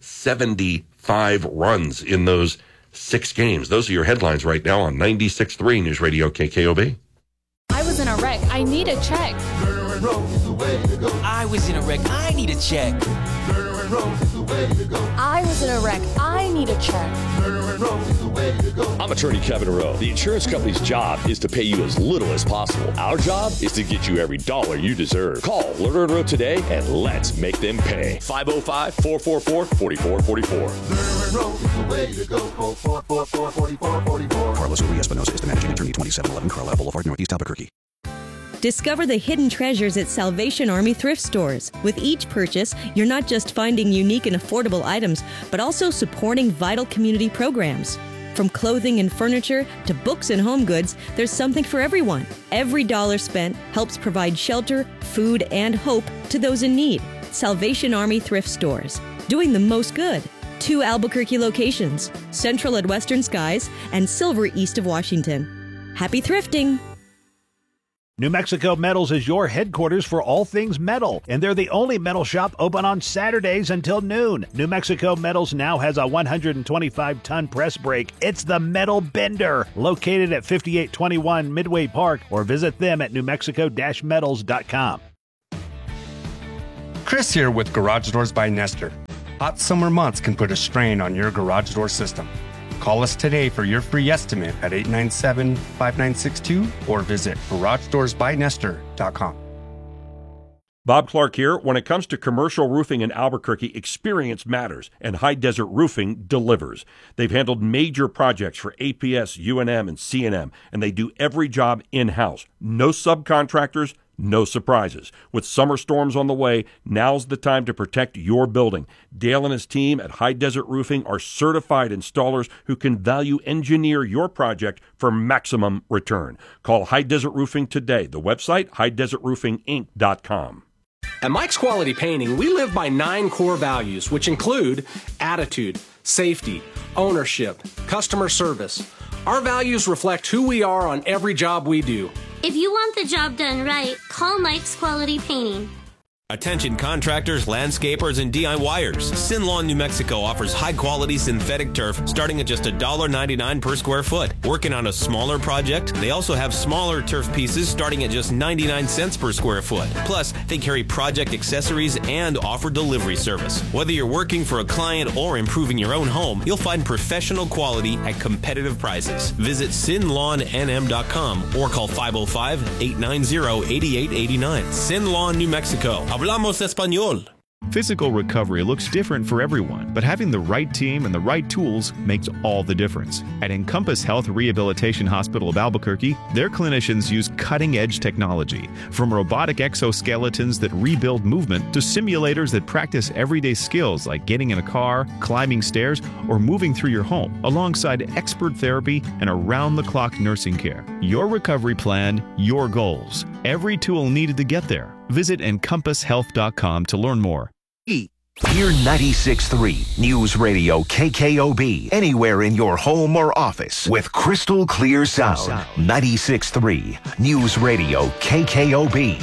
75 runs in those 6 games. Those are your headlines right now on 96.3 News Radio KKOB. I was in a wreck. I need a check. I was in a wreck. I need a check. I I was in a wreck. I need a check. I'm attorney Kevin Rowe. The insurance company's job is to pay you as little as possible. Our job is to get you every dollar you deserve. Call Lerner & Rowe today and let's make them pay. 505-444-4444. Carlos Uri Espinosa is the managing attorney, 2711 Carlisle Boulevard, Northeast Albuquerque. Discover the hidden treasures at Salvation Army thrift stores. With each purchase, you're not just finding unique and affordable items, but also supporting vital community programs. From clothing and furniture to books and home goods, there's something for everyone. Every dollar spent helps provide shelter, food, and hope to those in need. Salvation Army thrift stores, doing the most good. 2 Albuquerque locations, Central at Western Skies and Silver east of Washington. Happy thrifting! New Mexico Metals is your headquarters for all things metal, and they're the only metal shop open on Saturdays until noon. New Mexico Metals now has a 125-ton press brake. It's the Metal Bender, located at 5821 Midway Park, or visit them at newmexico-metals.com. Chris here with Garage Doors by Nestor. Hot summer months can put a strain on your garage door system. Call us today for your free estimate at 897-5962 or visit GarageDoorsByNestor.com. Bob Clark here. When it comes to commercial roofing in Albuquerque, experience matters, and High Desert Roofing delivers. They've handled major projects for APS, UNM, and CNM, and they do every job in-house. No subcontractors, no surprises. With summer storms on the way, now's the time to protect your building. Dale and his team at High Desert Roofing are certified installers who can value engineer your project for maximum return. Call High Desert Roofing today. The website, highdesertroofinginc.com. At Mike's Quality Painting, we live by 9 core values, which include attitude, safety, ownership, customer service. Our values reflect who we are on every job we do. If you want the job done right, call Mike's Quality Painting. Attention contractors, landscapers, and DIYers. Sin Lawn, New Mexico offers high-quality synthetic turf starting at just $1.99 per square foot. Working on a smaller project, they also have smaller turf pieces starting at just 99 cents per square foot. Plus, they carry project accessories and offer delivery service. Whether you're working for a client or improving your own home, you'll find professional quality at competitive prices. Visit sinlawnnm.com or call 505-890-8889. Sin Lawn, New Mexico. Hablamos español. Physical recovery looks different for everyone, but having the right team and the right tools makes all the difference. At Encompass Health Rehabilitation Hospital of Albuquerque, their clinicians use cutting-edge technology, from robotic exoskeletons that rebuild movement to simulators that practice everyday skills like getting in a car, climbing stairs, or moving through your home, alongside expert therapy and around-the-clock nursing care. Your recovery plan, your goals. Every tool needed to get there. Visit EncompassHealth.com to learn more. Hear 96.3 News Radio KKOB anywhere in your home or office with crystal clear sound. 96.3 News Radio KKOB.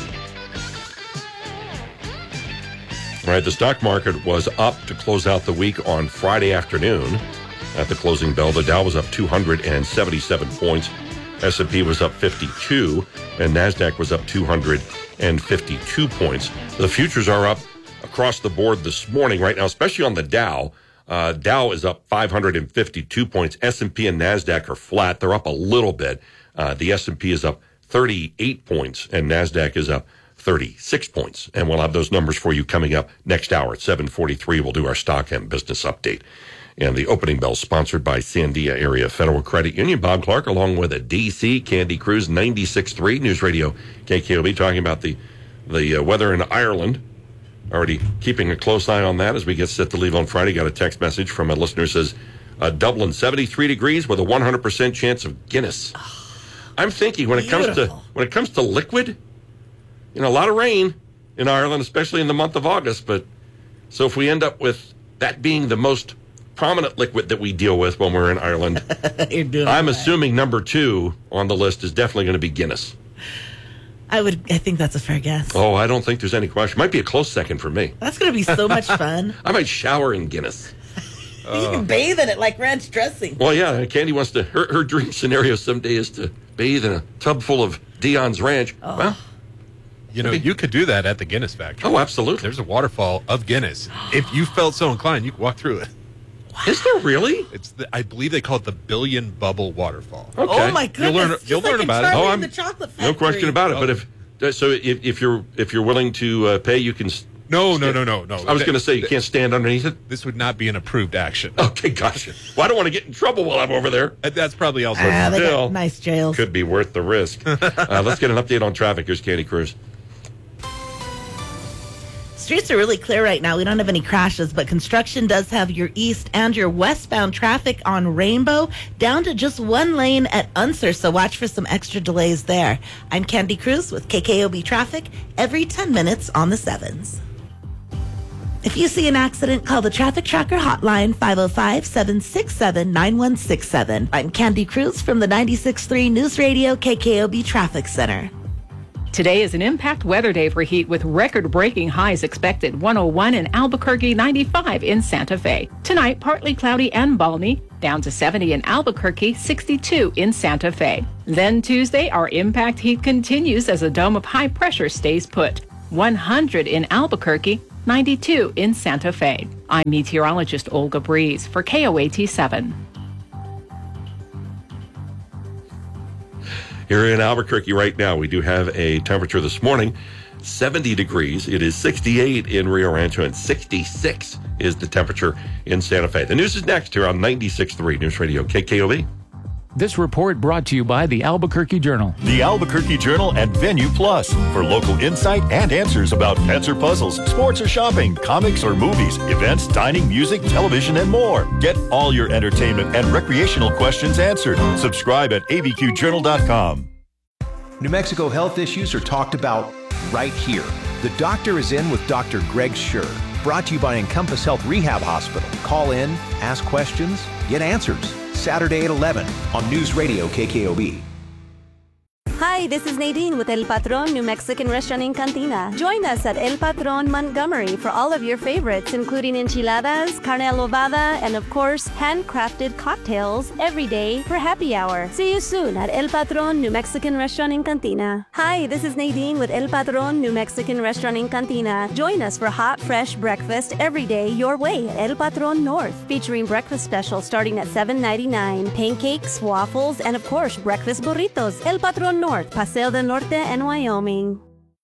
All right, the stock market was up to close out the week on Friday afternoon. At the closing bell, the Dow was up 277 points. S&P was up 52, and NASDAQ was up 252 points. The futures are up across the board this morning right now, especially on the Dow. Dow is up 552 points. S&P and NASDAQ are flat. They're up a little bit. The S&P is up 38 points, and NASDAQ is up 36 points. And we'll have those numbers for you coming up next hour at 7:43. We'll do our stock and business update. And the opening bell sponsored by Sandia Area Federal Credit Union. Bob Clark along with a DC Candy Cruz 96.3 News Radio KKOB talking about the weather in Ireland. Already keeping a close eye on that as we get set to leave on Friday. Got a text message from a listener who says Dublin 73 degrees with a 100% chance of Guinness. I'm thinking when it comes to liquid, a lot of rain in Ireland, especially in the month of August. But so if we end up with that being the most prominent liquid that we deal with when we're in Ireland, I'm assuming number 2 on the list is definitely going to be Guinness. I think that's a fair guess. Oh, I don't think there's any question. Might be a close second for me. That's going to be so much fun. I might shower in Guinness. You can bathe in it like ranch dressing. Well, yeah, Candy wants to, her dream scenario someday is to bathe in a tub full of Dion's Ranch. Oh. Well, you could do that at the Guinness factory. Oh, absolutely. There's a waterfall of Guinness. If you felt so inclined, you could walk through it. Is there really? I believe they call it the Billion Bubble Waterfall. Okay. Oh my goodness! You'll learn about it. Oh, I'm the chocolate factory. No question about it. But if you're willing to pay, you can. No. I was going to say you can't stand underneath it. This would not be an approved action. Okay, gotcha. Well, I don't want to get in trouble while I'm over there. That's probably also they got nice jails. Could be worth the risk. Let's get an update on traffic. Here's Candy Cruz. Streets are really clear right now. We don't have any crashes, but construction does have your east and your westbound traffic on Rainbow down to just one lane at Unser, so watch for some extra delays there. I'm Candy Cruz with KKOB Traffic every 10 minutes on the 7s. If you see an accident, call the Traffic Tracker hotline 505-767-9167. I'm Candy Cruz from the 96.3 News Radio KKOB Traffic Center. Today is an impact weather day for heat with record-breaking highs expected. 101 in Albuquerque, 95 in Santa Fe. Tonight, partly cloudy and balmy, down to 70 in Albuquerque, 62 in Santa Fe. Then Tuesday, our impact heat continues as a dome of high pressure stays put. 100 in Albuquerque, 92 in Santa Fe. I'm meteorologist Olga Breeze for KOAT 7. Here in Albuquerque right now, we do have a temperature this morning, 70 degrees. It is 68 in Rio Rancho and 66 is the temperature in Santa Fe. The news is next here on 96.3 News Radio KKOB. This report brought to you by the Albuquerque Journal. The Albuquerque Journal and Venue Plus for local insight and answers about pets or puzzles, sports or shopping, comics or movies, events, dining, music, television, and more. Get all your entertainment and recreational questions answered. Subscribe at abqjournal.com. New Mexico health issues are talked about right here. The Doctor is In with Dr. Greg Schur. Brought to you by Encompass Health Rehab Hospital. Call in, ask questions, get answers. Saturday at 11 on News Radio KKOB. Hi, this is Nadine with El Patron New Mexican Restaurant in Cantina. Join us at El Patron Montgomery for all of your favorites, including enchiladas, carne adobada, and of course, handcrafted cocktails every day for happy hour. See you soon at El Patron New Mexican Restaurant in Cantina. Hi, this is Nadine with El Patron New Mexican Restaurant in Cantina. Join us for hot, fresh breakfast every day your way at El Patron North, featuring breakfast specials starting at $7.99, pancakes, waffles, and of course, breakfast burritos. El Patron North, Paseo del Norte, and Wyoming.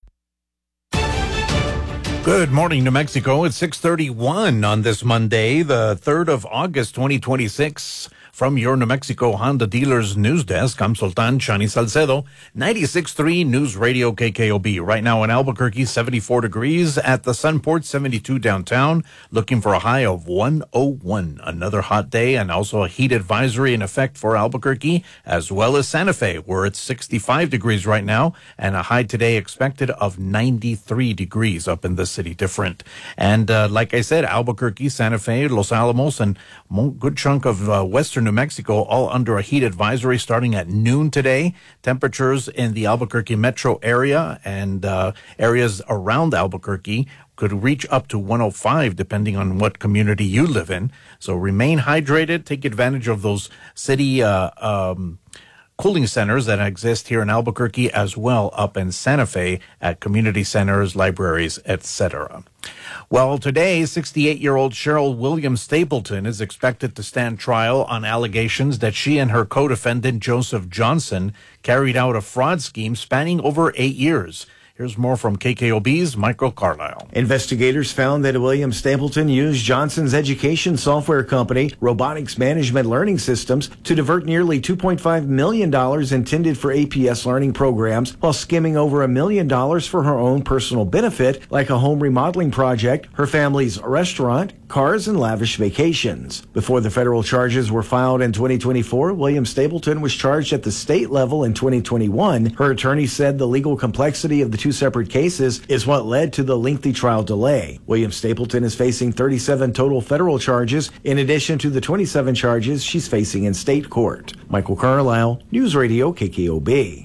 Good morning, New Mexico. It's 6:31 on this Monday, the 3rd of August, 2026. From your New Mexico Honda Dealers News Desk, I'm Sultan Chani Salcedo, 96.3 News Radio KKOB. Right now in Albuquerque, 74 degrees. At the Sunport, 72 downtown. Looking for a high of 101. Another hot day and also a heat advisory in effect for Albuquerque, as well as Santa Fe. We're at 65 degrees right now and a high today expected of 93 degrees up in the city. Different. And like I said, Albuquerque, Santa Fe, Los Alamos, and a good chunk of western New Mexico, all under a heat advisory starting at noon today. Temperatures in the Albuquerque metro area and areas around Albuquerque could reach up to 105 depending on what community you live in. So remain hydrated. Take advantage of those city cooling centers that exist here in Albuquerque as well up in Santa Fe at community centers, libraries, etc. Well, today, 68-year-old Cheryl Williams Stapleton is expected to stand trial on allegations that she and her co-defendant Joseph Johnson carried out a fraud scheme spanning over 8 years. Here's more from KKOB's Michael Carlisle. Investigators found that William Stapleton used Johnson's education software company, Robotics Management Learning Systems, to divert nearly $2.5 million intended for APS learning programs while skimming over $1 million for her own personal benefit, like a home remodeling project, her family's restaurant, cars, and lavish vacations. Before the federal charges were filed in 2024, William Stapleton was charged at the state level in 2021. Her attorney said the legal complexity of the two separate cases is what led to the lengthy trial delay. William Stapleton is facing 37 total federal charges, in addition to the 27 charges she's facing in state court. Michael Carlisle, News Radio KKOB.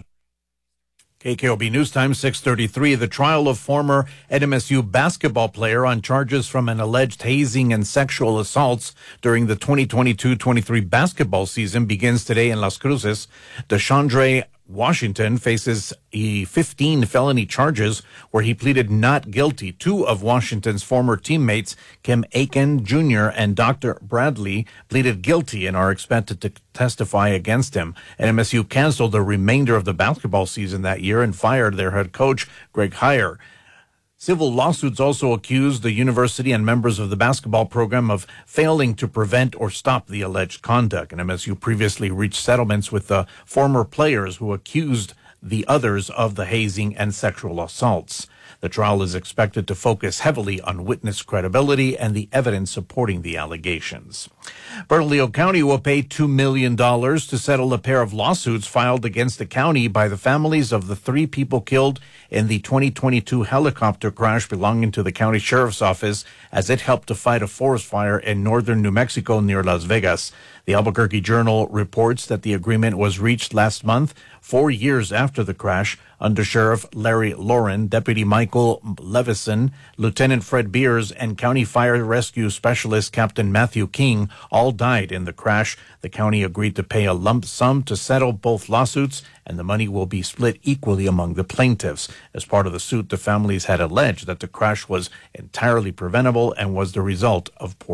KKOB News Time, 6:33. The trial of former NMSU basketball player on charges from an alleged hazing and sexual assaults during the 2022-23 basketball season begins today in Las Cruces. Deshandre Washington faces 15 felony charges where he pleaded not guilty. Two of Washington's former teammates, Kim Aiken Jr. and Dr. Bradley, pleaded guilty and are expected to testify against him. And MSU canceled the remainder of the basketball season that year and fired their head coach, Greg Heyer. Civil lawsuits also accused the university and members of the basketball program of failing to prevent or stop the alleged conduct. And MSU previously reached settlements with the former players who accused the others of the hazing and sexual assaults. The trial is expected to focus heavily on witness credibility and the evidence supporting the allegations. Bernalillo County will pay $2 million to settle a pair of lawsuits filed against the county by the families of the 3 people killed in the 2022 helicopter crash belonging to the county sheriff's office as it helped to fight a forest fire in northern New Mexico near Las Vegas. The Albuquerque Journal reports that the agreement was reached last month, 4 years after the crash. Under Sheriff Larry Lauren, Deputy Michael Levison, Lieutenant Fred Beers, and County Fire Rescue Specialist Captain Matthew King all died in the crash. The county agreed to pay a lump sum to settle both lawsuits, and the money will be split equally among the plaintiffs. As part of the suit, the families had alleged that the crash was entirely preventable and was the result of poor